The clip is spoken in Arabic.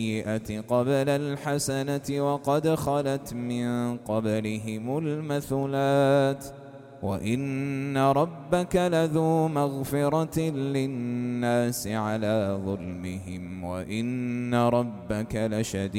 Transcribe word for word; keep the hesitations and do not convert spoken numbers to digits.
السيئة قبل الحسنة وقد خلت من قبلهم المثلات وإن ربك لذو مغفرة للناس على ظلمهم وإن ربك لشديد